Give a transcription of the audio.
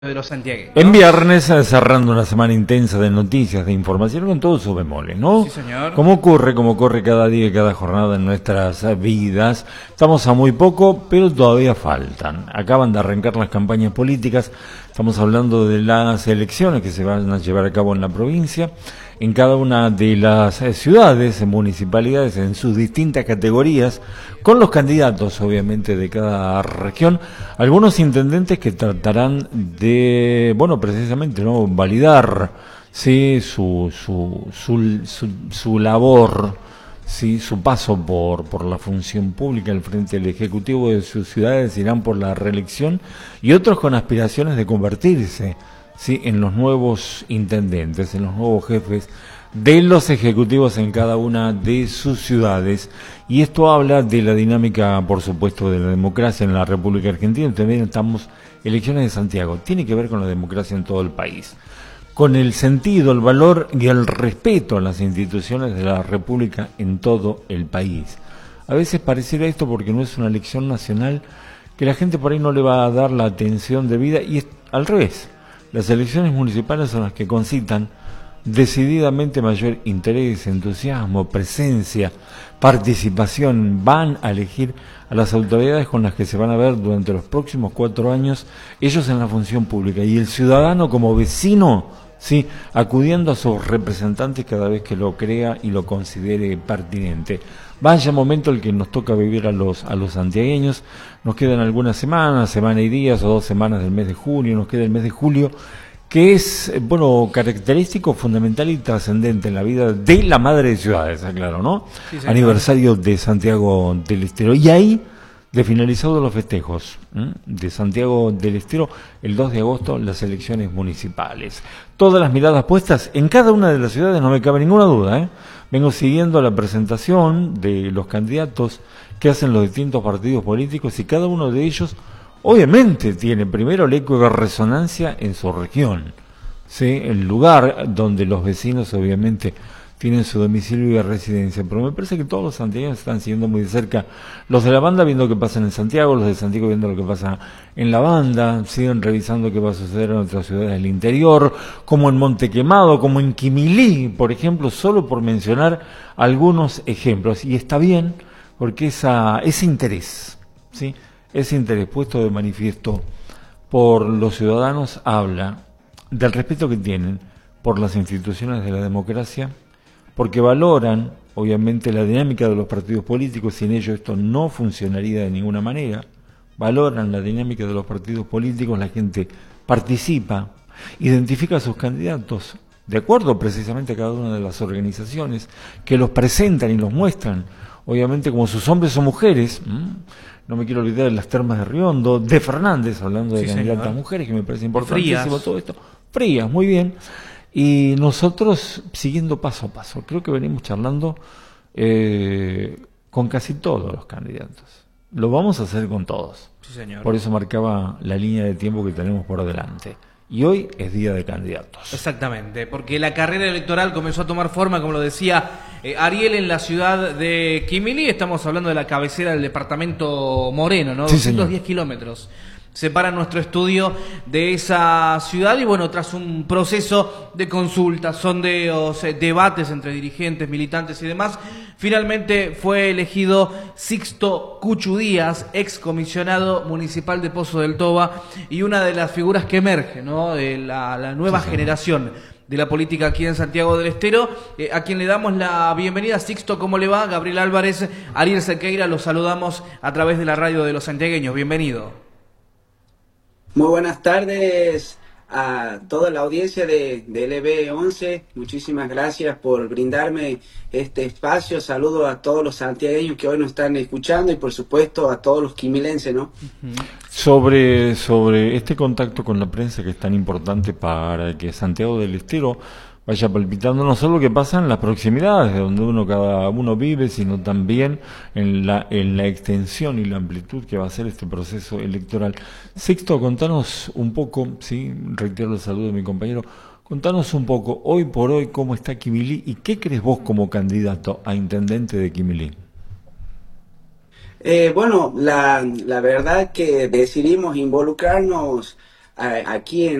de los santiagueños. En viernes, cerrando una semana intensa de noticias, de información, con todos sus bemoles, ¿no? Sí, señor. Como ocurre cada día y cada jornada en nuestras vidas. Estamos a muy poco, pero todavía faltan. Acaban de arrancar las campañas políticas. Estamos hablando de las elecciones que se van a llevar a cabo en la provincia, en cada una de las ciudades, municipalidades, en sus distintas categorías, con los candidatos, obviamente, de cada región. Algunos intendentes que tratarán de, precisamente, ¿no?, validar, sí, su labor, sí, su paso por la función pública al frente del Ejecutivo de sus ciudades, irán por la reelección, y otros con aspiraciones de convertirse, sí, en los nuevos intendentes, en los nuevos jefes de los ejecutivos en cada una de sus ciudades. Y esto habla de la dinámica, por supuesto, de la democracia en la República Argentina. También estamos elecciones de Santiago. Tiene que ver con la democracia en todo el país, con el sentido, el valor y el respeto a las instituciones de la República en todo el país. A veces pareciera esto, porque no es una elección nacional, que la gente por ahí no le va a dar la atención debida, y es al revés. Las elecciones municipales son las que concitan decididamente mayor interés, entusiasmo, presencia, participación. Van a elegir a las autoridades con las que se van a ver durante los próximos 4 años, ellos en la función pública, y el ciudadano como vecino, sí, acudiendo a sus representantes cada vez que lo crea y lo considere pertinente. Vaya momento el que nos toca vivir a los santiagueños. Nos quedan algunas semanas, semana y días, o 2 semanas del mes de junio. Nos queda el mes de julio, que es, característico, fundamental y trascendente en la vida de la madre de ciudades, claro, ¿no? Sí, aniversario de Santiago del Estero. Y ahí, de finalizados los festejos de Santiago del Estero, el 2 de agosto, las elecciones municipales. Todas las miradas puestas en cada una de las ciudades, no me cabe ninguna duda, Vengo siguiendo la presentación de los candidatos que hacen los distintos partidos políticos, y cada uno de ellos obviamente tiene primero el eco de resonancia en su región, ¿sí?, el lugar donde los vecinos obviamente tienen su domicilio y residencia. Pero me parece que todos los santiagueños están siguiendo muy de cerca, los de la banda viendo qué pasa en Santiago, los de Santiago viendo lo que pasa en la banda, siguen revisando qué va a suceder en otras ciudades del interior, como en Montequemado, como en Quimilí, por ejemplo, solo por mencionar algunos ejemplos. Y está bien, porque ese interés, ¿sí?, ese interés puesto de manifiesto por los ciudadanos habla del respeto que tienen por las instituciones de la democracia, porque valoran, obviamente, la dinámica de los partidos políticos. Sin ello esto no funcionaría de ninguna manera. Valoran la dinámica de los partidos políticos, la gente participa, identifica a sus candidatos de acuerdo precisamente a cada una de las organizaciones que los presentan y los muestran, obviamente, como sus hombres o mujeres. No me quiero olvidar de las termas de Riondo, de Fernández, hablando de candidatas mujeres, que me parece importantísimo. Frías. Todo esto. Frías, muy bien. Y nosotros siguiendo paso a paso. Creo que venimos charlando con casi todos los candidatos. Lo vamos a hacer con todos. Sí, señor. Por eso marcaba la línea de tiempo que tenemos por delante. Y hoy es día de candidatos. Exactamente, porque la carrera electoral comenzó a tomar forma, como lo decía Ariel, en la ciudad de Quimilí. Estamos hablando de la cabecera del departamento Moreno, ¿no? Sí, 210 kilómetros separa nuestro estudio de esa ciudad. Y bueno, tras un proceso de consultas, sondeos, debates entre dirigentes, militantes y demás, finalmente fue elegido Sixto Cuchu Díaz, ex comisionado municipal de Pozo del Toba, y una de las figuras que emerge, ¿no?, de la nueva generación de la política aquí en Santiago del Estero, a quien le damos la bienvenida. Sixto, ¿cómo le va? Gabriel Álvarez, Ariel Sequeira, los saludamos a través de la radio de los santiagueños. Bienvenido. Muy buenas tardes a toda la audiencia de LB11. Muchísimas gracias por brindarme este espacio. Saludo a todos los santiagueños que hoy nos están escuchando, y por supuesto a todos los quimilenses, ¿no? Sobre este contacto con la prensa, que es tan importante para que Santiago del Estero vaya palpitando no solo lo que pasa en las proximidades de donde cada uno vive, sino también en la extensión y la amplitud que va a ser este proceso electoral. Sixto, contanos un poco, sí, reitero el saludo de mi compañero, contanos un poco, hoy por hoy, cómo está Quimilí y qué crees vos como candidato a intendente de Quimilí. La verdad que decidimos involucrarnos aquí